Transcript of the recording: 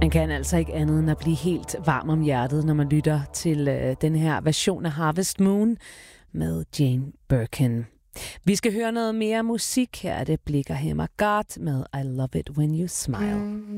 Man kan altså ikke andet end at blive helt varm om hjertet, når man lytter til den her version af Harvest Moon med Jane Birkin. Vi skal høre noget mere musik. Her er det Blikker Hammer God med I Love It When You Smile.